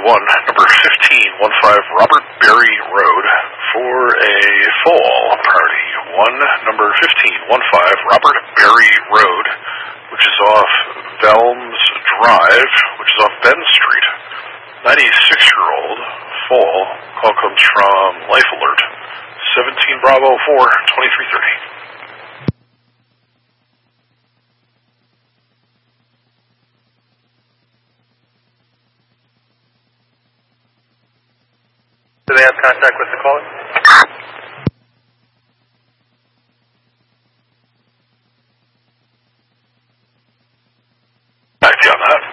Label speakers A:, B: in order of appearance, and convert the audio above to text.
A: number 1515 Robert Berry Road for a fall. Priority 1, number 1515 Robert Berry Road, which is off Velms Drive, which is off Ben Street. 96-year-old fall. Call comes from Life Alert. 17 Bravo 4, 2330.
B: Do they have contact with the caller?
A: Back on that.